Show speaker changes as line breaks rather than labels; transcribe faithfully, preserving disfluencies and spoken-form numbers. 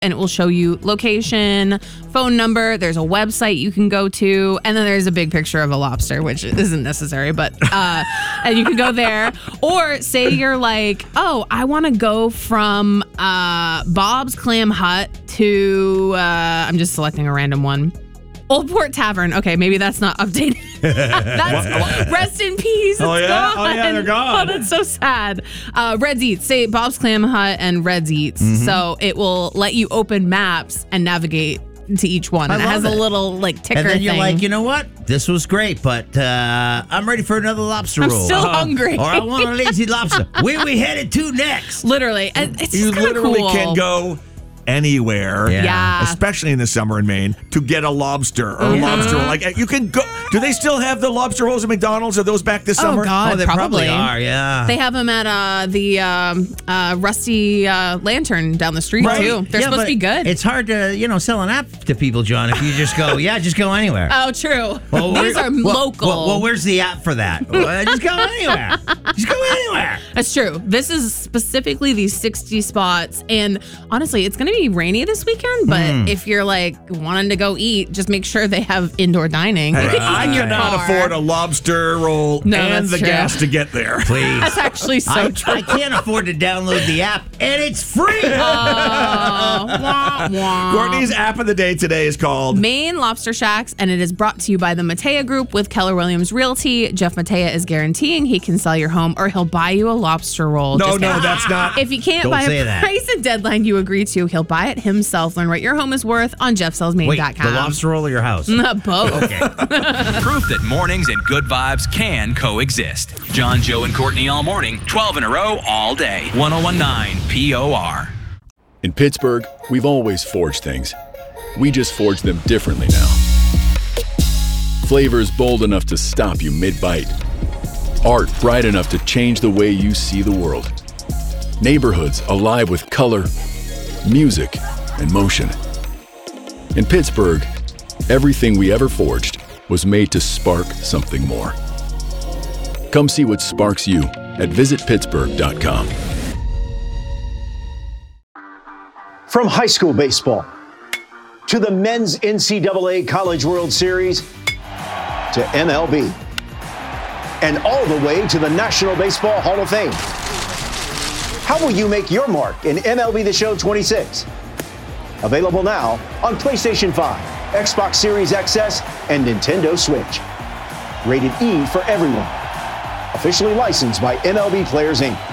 and it will show you location, phone number. There's a website you can go to, and then there's a big picture of a lobster, which isn't necessary, but uh, and you can go there. Or say you're like, oh, I want to go from uh, Bob's Clam Hut to, uh, I'm just selecting a random one. Old Port Tavern. Okay, maybe that's not updated. That's rest in peace. It's
oh, yeah?
gone.
Oh, yeah, they're gone.
Oh, that's so sad. Uh, Red's Eats. Say Bob's Clam Hut and Red's Eats. Mm-hmm. So it will let you open maps and navigate to each one. And
I
it has
it.
a little like ticker
And then you're
thing.
like, you know what? This was great, but uh, I'm ready for another lobster
I'm
roll.
still uh, hungry.
Or I want a lazy lobster. Where we headed to next?
Literally. And it's
You
just kind of
literally
cool.
can go anywhere,
Yeah.
Yeah.
especially in the summer in Maine, to get a lobster or a
Mm-hmm.
lobster roll. Like you can go. Do they still have the lobster rolls at McDonald's? Are those back this
Oh,
summer?
God.
Oh, they
probably.
probably are, yeah.
They have them at uh, the um, uh, Rusty uh, Lantern down the street,
Right.
too. They're
Yeah,
supposed
but
to be good.
It's hard to, you know, sell an app to people, John, if you just go, yeah, just go anywhere.
Oh, true.
Well,
These
where-
are
well,
local.
Well, well, where's the app for that? Well, just go anywhere. Just go anywhere.
That's true. This is specifically these sixty spots. And honestly, it's going to be rainy this weekend. But
Mm.
if you're like wanting to go eat, just make sure they have indoor dining. You
Hey,
can eat
I
in your
cannot
car.
afford a lobster roll
No,
and
that's
the
true.
gas to get there.
Please.
That's actually so
I,
true.
I can't afford to download the app, and it's free.
Oh, wah, wah.
Courtney's app of the day today is called
Maine Lobster Shacks, and it is brought to you by the Matea Group with Keller Williams Realty. Jeff Matea is guaranteeing he can sell your home or he'll buy you a lobster roll.
No,
Just
no,
kidding.
that's not.
If you can't
Don't
buy
say
a
that.
price and deadline you agree to, he'll buy it himself. Learn what your home is worth on jeff sells maine
Wait,
dot com.
the lobster roll or your house?
Both.
Okay.
Proof that mornings and good vibes can coexist. John, Joe, and Courtney all morning, twelve in a row, all day. one oh one point nine P O R.
In Pittsburgh, we've always forged things. We just forge them differently now. Flavors bold enough to stop you mid-bite. Art bright enough to change the way you see the world. Neighborhoods alive with color, music, and motion. In Pittsburgh, everything we ever forged was made to spark something more. Come see what sparks you at visit pittsburgh dot com.
From high school baseball to the men's N C double A College World Series to M L B and all the way to the National Baseball Hall of Fame. How will you make your mark in M L B The Show twenty-six? Available now on PlayStation five, Xbox Series X S, and Nintendo Switch. Rated E for everyone. Officially licensed by M L B Players Incorporated.